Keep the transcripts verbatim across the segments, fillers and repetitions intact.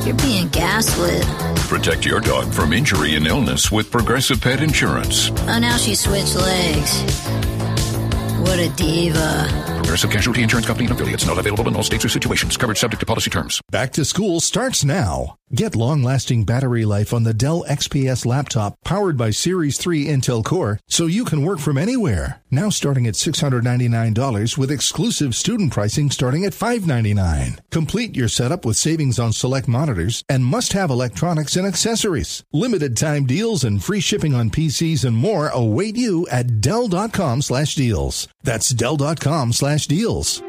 You're being gaslit. Protect your dog from injury and illness with Progressive Pet Insurance. Oh, now she switched legs. What a diva. Progressive Casualty Insurance Company and affiliates. Not available in all states or situations. Coverage subject to policy terms. Back to school starts now. Get long-lasting battery life on the Dell X P S laptop powered by Series three Intel Core so you can work from anywhere. Now starting at six hundred ninety-nine dollars with exclusive student pricing starting at five hundred ninety-nine dollars. Complete your setup with savings on select monitors and must-have electronics and accessories. Limited time deals and free shipping on P Cs and more await you at Dell.com slash deals. That's Dell.com slash deals.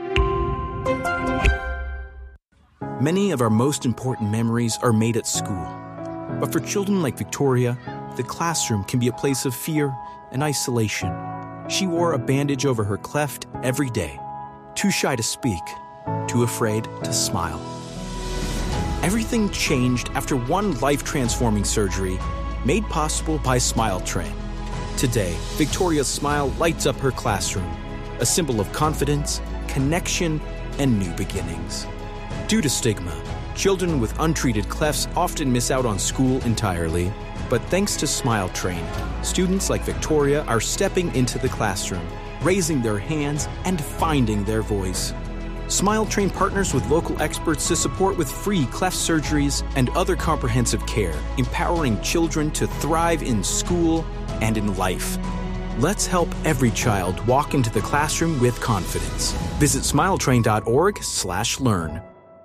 Many of our most important memories are made at school. But for children like Victoria, the classroom can be a place of fear and isolation. She wore a bandage over her cleft every day, too shy to speak, too afraid to smile. Everything changed after one life-transforming surgery made possible by Smile Train. Today, Victoria's smile lights up her classroom, a symbol of confidence, connection, and new beginnings. Due to stigma, children with untreated clefts often miss out on school entirely. But thanks to Smile Train, students like Victoria are stepping into the classroom, raising their hands, and finding their voice. Smile Train partners with local experts to support with free cleft surgeries and other comprehensive care, empowering children to thrive in school and in life. Let's help every child walk into the classroom with confidence. Visit smiletrain.org slash learn.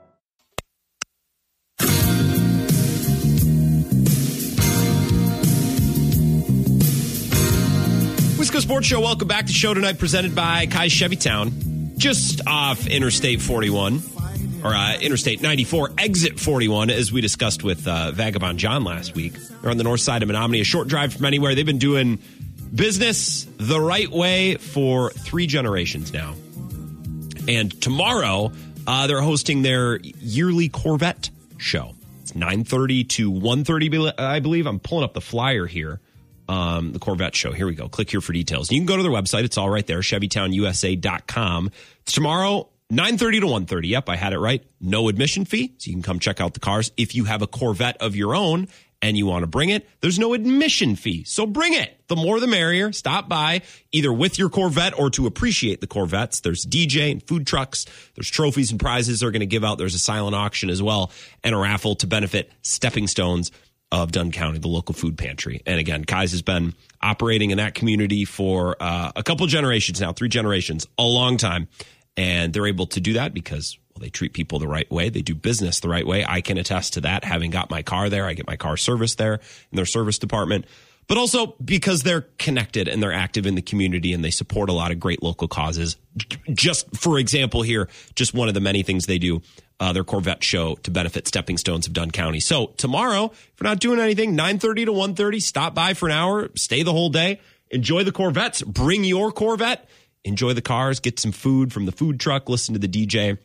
Wisco Sports Show, welcome back to the show tonight, presented by Kai's Chevy Town, just off Interstate forty-one, or uh, Interstate ninety-four, exit forty-one, as we discussed with uh, Vagabond John last week. They're on the north side of Menominee, a short drive from anywhere. They've been doing business the right way for three generations now. And tomorrow, uh, they're hosting their yearly Corvette show. It's nine thirty to one thirty, I believe. I'm pulling up the flyer here. Um, the Corvette show. Here we go. Click here for details. You can go to their website. It's all right there, Chevy Town U S A dot com. It's tomorrow, nine thirty to one thirty. Yep, I had it right. No admission fee, so you can come check out the cars. If you have a Corvette of your own and you want to bring it, there's no admission fee. So bring it. The more the merrier. Stop by either with your Corvette or to appreciate the Corvettes. There's D J and food trucks. There's trophies and prizes they're going to give out. There's a silent auction as well and a raffle to benefit Stepping Stones of Dunn County, the local food pantry. And again, Kai's has been operating in that community for uh, a couple generations now, three generations, a long time. And they're able to do that because, well, they treat people the right way. They do business the right way. I can attest to that. Having got my car there, I get my car serviced there in their service department. But also because they're connected and they're active in the community and they support a lot of great local causes. Just for example here, just one of the many things they do, uh, their Corvette show to benefit Stepping Stones of Dunn County. So tomorrow, if you're not doing anything, nine thirty to one thirty, stop by for an hour, stay the whole day, enjoy the Corvettes, bring your Corvette, enjoy the cars, get some food from the food truck, listen to the D J,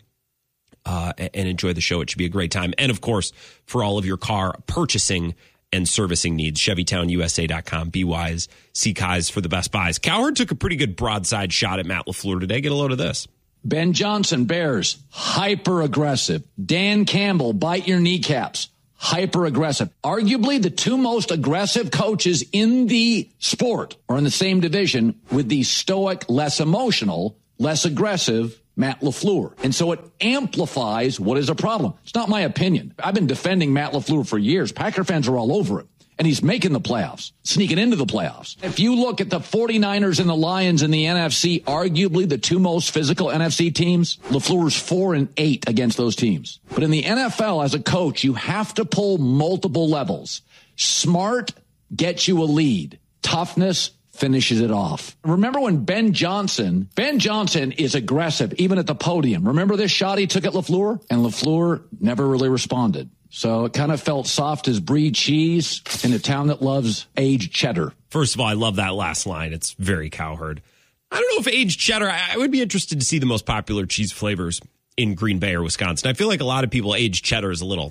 uh, and enjoy the show. It should be a great time. And of course, for all of your car purchasing and servicing needs, Chevy Town U S A dot com. Be wise. See Kai's for the best buys. Cowherd took a pretty good broadside shot at Matt LaFleur today. Get a load of this. Ben Johnson, Bears, hyper aggressive. Dan Campbell, bite your kneecaps, hyper aggressive. Arguably the two most aggressive coaches in the sport or in the same division, with the stoic, less emotional, less aggressive Matt LaFleur. And so it amplifies what is a problem. It's not my opinion. I've been defending Matt LaFleur for years. Packer fans are all over it. And he's making the playoffs, sneaking into the playoffs. If you look at the 49ers and the Lions in the N F C, arguably the two most physical N F C teams, LaFleur's four and eight against those teams. But in the N F L, as a coach, you have to pull multiple levels. Smart gets you a lead. Toughness finishes it off. Remember when Ben Johnson, Ben Johnson is aggressive, even at the podium. Remember this shot he took at LaFleur? And LaFleur never really responded. So it kind of felt soft as brie cheese in a town that loves aged cheddar. First of all, I love that last line. It's very Cowherd. I don't know if aged cheddar, I would be interested to see the most popular cheese flavors in Green Bay or Wisconsin. I feel like a lot of people, aged cheddar is a little,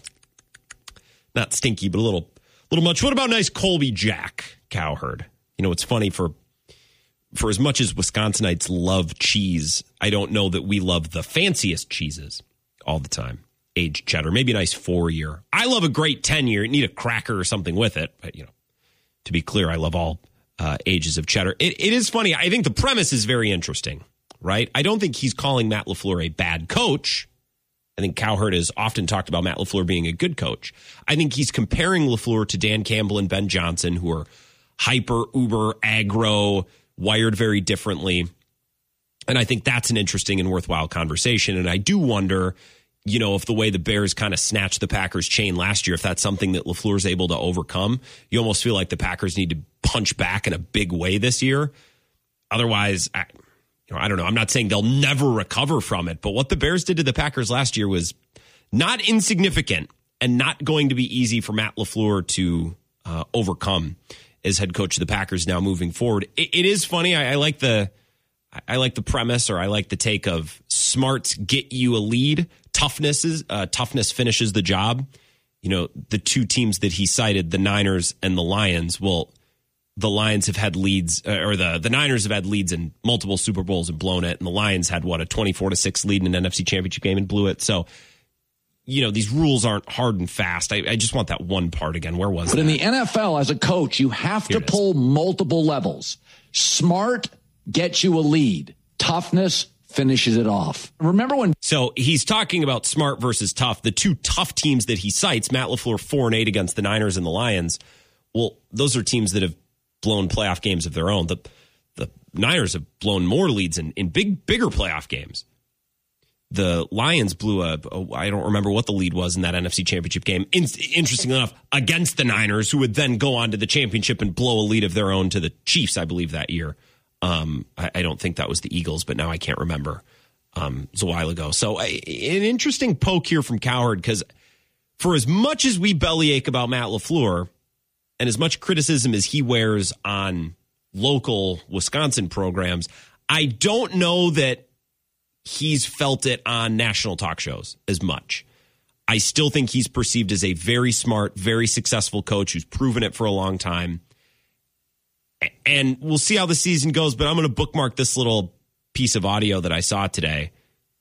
not stinky, but a little, little much. What about nice Colby Jack, Cowherd? You know, it's funny, for for as much as Wisconsinites love cheese, I don't know that we love the fanciest cheeses all the time. age Cheddar. Maybe a nice four-year. I love a great ten-year. You need a cracker or something with it. But, you know, to be clear, I love all uh, ages of Cheddar. It, it is funny. I think the premise is very interesting, right? I don't think he's calling Matt LaFleur a bad coach. I think Cowherd has often talked about Matt LaFleur being a good coach. I think he's comparing LaFleur to Dan Campbell and Ben Johnson, who are hyper, uber, aggro, wired very differently. And I think that's an interesting and worthwhile conversation. And I do wonder, you know, if the way the Bears kind of snatched the Packers chain last year, if that's something that LaFleur's able to overcome. You almost feel like the Packers need to punch back in a big way this year. Otherwise, I, you know, I don't know. I'm not saying they'll never recover from it, but what the Bears did to the Packers last year was not insignificant and not going to be easy for Matt LaFleur to uh, overcome as head coach of the Packers now moving forward. It, it is funny. I, I like the I like the premise, or I like the take of smarts get you a lead. Toughness is uh, toughness finishes the job. You know, the two teams that he cited, the Niners and the Lions. Well, the Lions have had leads, uh, or the the Niners have had leads in multiple Super Bowls and blown it, and the Lions had what a twenty-four to six lead in an N F C Championship game and blew it. So, you know, these rules aren't hard and fast. I, I just want that one part again. Where was but that? But in the N F L, as a coach, you have Here to pull multiple levels. Smart gets you a lead. Toughness finishes it off. Remember when... So he's talking about smart versus tough. The two tough teams that he cites, Matt LaFleur four and eight against the Niners and the Lions. Well, those are teams that have blown playoff games of their own. The the Niners have blown more leads in, in big, bigger playoff games. The Lions blew a, a, I don't remember what the lead was in that N F C Championship game. In, interestingly enough, against the Niners, who would then go on to the championship and blow a lead of their own to the Chiefs, I believe, that year. Um, I, I don't think that was the Eagles, but now I can't remember. Um, it was a while ago. So I, an interesting poke here from Cowherd, because for as much as we bellyache about Matt LaFleur and as much criticism as he wears on local Wisconsin programs, I don't know that he's felt it on national talk shows as much. I still think he's perceived as a very smart, very successful coach who's proven it for a long time. And we'll see how the season goes, but I'm going to bookmark this little piece of audio that I saw today.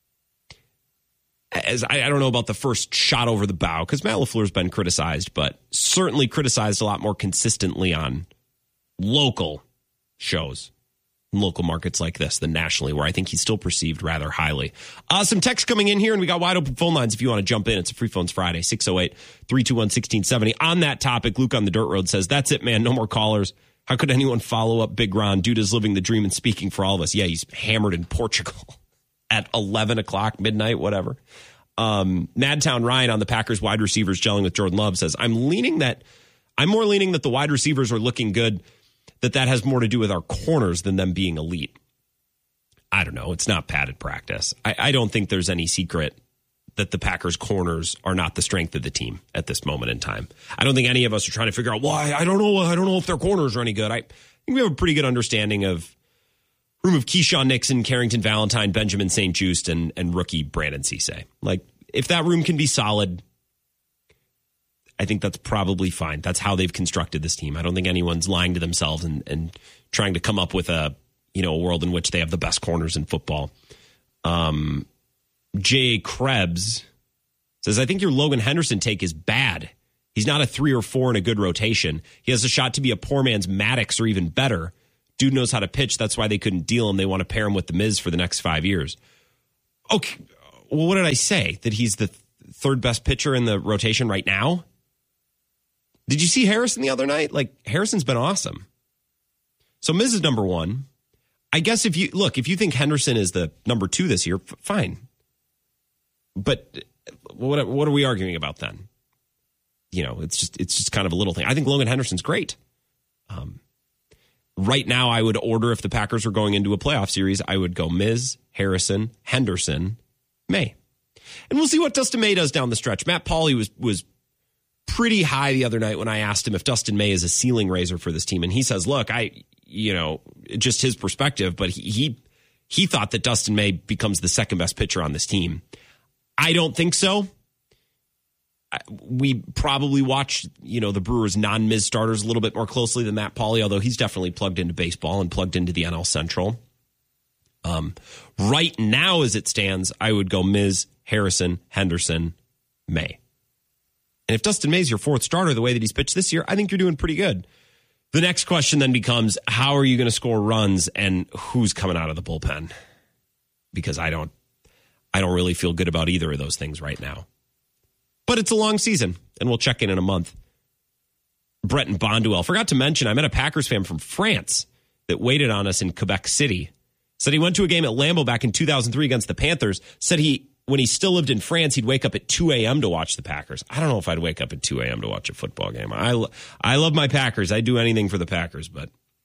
As I, I don't know about the first shot over the bow, because Matt LaFleur's been criticized, but certainly criticized a lot more consistently on local shows, local markets like this than nationally, where I think he's still perceived rather highly. Uh, some text coming in here, and we got wide open phone lines if you want to jump in. It's a Free Phones Friday, six oh eight, three two one, one six seven oh. On that topic, Luke on the Dirt Road says, that's it, man. No more callers. How could anyone follow up Big Ron? Dude is living the dream and speaking for all of us. Yeah, he's hammered in Portugal at eleven o'clock, midnight, whatever. Um, Madtown Ryan on the Packers wide receivers gelling with Jordan Love says, I'm leaning that, I'm more leaning that the wide receivers are looking good, that that has more to do with our corners than them being elite. I don't know. It's not padded practice. I, I don't think there's any secret that the Packers corners are not the strength of the team at this moment in time. I don't think any of us are trying to figure out why. I don't know. I don't know if their corners are any good. I think we have a pretty good understanding of room of Keyshawn Nixon, Carrington Valentine, Benjamin Saint Just, and, and rookie Brandon Cisse. Like, if that room can be solid, I think that's probably fine. That's how they've constructed this team. I don't think anyone's lying to themselves and, and trying to come up with a, you know, a world in which they have the best corners in football. Um, Jay Krebs says, I think your Logan Henderson take is bad. He's not a three or four in a good rotation. He has a shot to be a poor man's Maddox or even better. Dude knows how to pitch. That's why they couldn't deal him. They want to pair him with the Miz for the next five years. Okay. Well, what did I say? That he's the th- third best pitcher in the rotation right now? Did you see Harrison the other night? Like, Harrison's been awesome. So Miz is number one. I guess if you look, if you think Henderson is the number two this year, f- fine. But what what are we arguing about then? You know, it's just it's just kind of a little thing. I think Logan Henderson's great. Um, right now, I would order, if the Packers were going into a playoff series, I would go Miz, Harrison, Henderson, May. And we'll see what Dustin May does down the stretch. Matt Pauley was was pretty high the other night when I asked him if Dustin May is a ceiling raiser for this team. And he says, look, I, you know, just his perspective, but he he, he thought that Dustin May becomes the second best pitcher on this team. I don't think so. We probably watch, you know, the Brewers' non-Miz starters a little bit more closely than Matt Pauley, although he's definitely plugged into baseball and plugged into the N L Central. Um, right now, as it stands, I would go Miz, Harrison, Henderson, May. And if Dustin May's your fourth starter the way that he's pitched this year, I think you're doing pretty good. The next question then becomes, how are you going to score runs and who's coming out of the bullpen? Because I don't I don't really feel good about either of those things right now. But it's a long season, and we'll check in in a month. Breton Bonduel. Forgot to mention, I met a Packers fan from France that waited on us in Quebec City. Said he went to a game at Lambeau back in two thousand three against the Panthers. Said he, when he still lived in France, he'd wake up at two a.m. to watch the Packers. I don't know if I'd wake up at two a.m. to watch a football game. I, lo- I love my Packers. I'd do anything for the Packers, but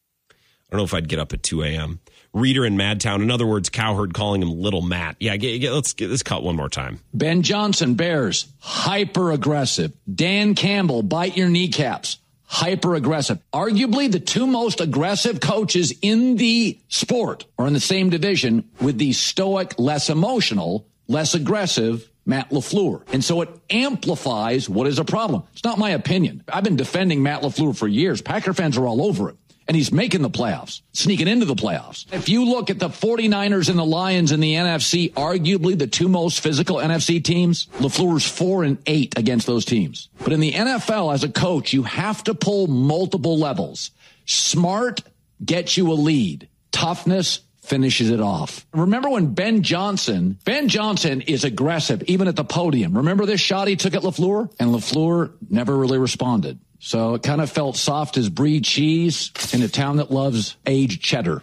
I don't know if I'd get up at two a.m. Reader in Madtown. In other words, Cowherd calling him Little Matt. Yeah, get, get, let's get this cut one more time. Ben Johnson, Bears, hyper aggressive. Dan Campbell, bite your kneecaps. Hyper aggressive. Arguably the two most aggressive coaches in the sport or in the same division with the stoic, less emotional, less aggressive Matt LaFleur. And so it amplifies what is a problem. It's not my opinion. I've been defending Matt LaFleur for years. Packer fans are all over it. And he's making the playoffs, sneaking into the playoffs. If you look at the 49ers and the Lions in the N F C, arguably the two most physical N F C teams, LaFleur's four and eight against those teams. But in the N F L, as a coach, you have to pull multiple levels. Smart gets you a lead. Toughness finishes it off. Remember when Ben Johnson, Ben Johnson is aggressive, even at the podium. Remember this shot he took at LaFleur? And LaFleur never really responded. So it kind of felt soft as brie cheese in a town that loves aged cheddar.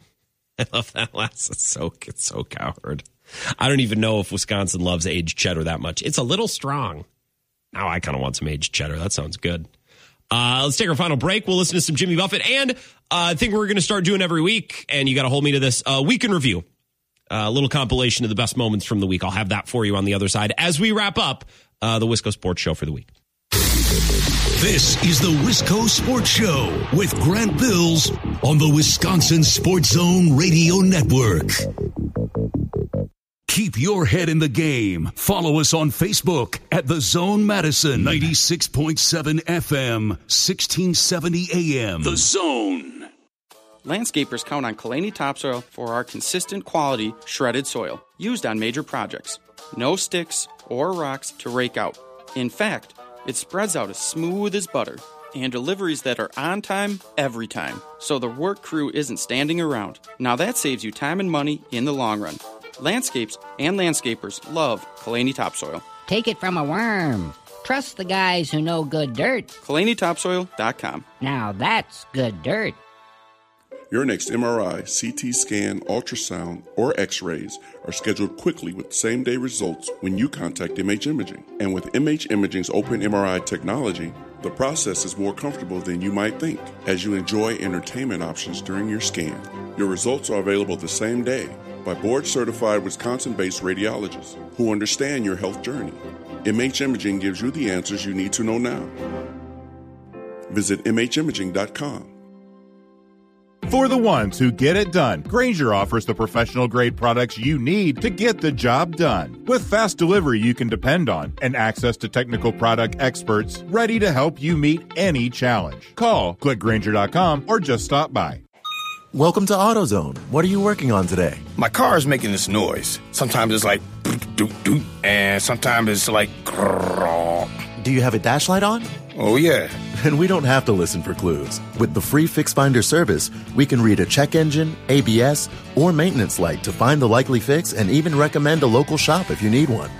I love that last. It's so, it's so Cowherd. I don't even know if Wisconsin loves aged cheddar that much. It's a little strong. Now I kind of want some aged cheddar. That sounds good. Uh, let's take our final break. We'll listen to some Jimmy Buffett. And uh, I think we're going to start doing every week, and you got to hold me to this, uh, week in review. A uh, little compilation of the best moments from the week. I'll have that for you on the other side as we wrap up uh, the Wisco Sports Show for the week. This is the Wisco Sports Show with Grant Bills on the Wisconsin Sports Zone Radio Network. Keep your head in the game. Follow us on Facebook at The Zone Madison, ninety-six point seven F M, sixteen seventy A M. The Zone. Landscapers count on Kalani Topsoil for our consistent quality shredded soil used on major projects. No sticks or rocks to rake out. In fact, it spreads out as smooth as butter, and deliveries that are on time every time, so the work crew isn't standing around. Now that saves you time and money in the long run. Landscapes and landscapers love Kalani Topsoil. Take it from a worm. Trust the guys who know good dirt. Kalani Topsoil dot com. Now that's good dirt. Your next M R I, C T scan, ultrasound, or x-rays are scheduled quickly with same-day results when you contact M H Imaging. And with M H Imaging's open M R I technology, the process is more comfortable than you might think as you enjoy entertainment options during your scan. Your results are available the same day by board-certified Wisconsin-based radiologists who understand your health journey. M H Imaging gives you the answers you need to know now. Visit M H imaging dot com. For the ones who get it done, Grainger offers the professional-grade products you need to get the job done. With fast delivery you can depend on and access to technical product experts ready to help you meet any challenge. Call, click Grainger dot com, or just stop by. Welcome to AutoZone. What are you working on today? My car is making this noise. Sometimes it's like doot doot, and sometimes it's like grrr. Do you have a dash light on? Oh, yeah. Then we don't have to listen for clues. With the free Fix Finder service, we can read a check engine, A B S, or maintenance light to find the likely fix and even recommend a local shop if you need one.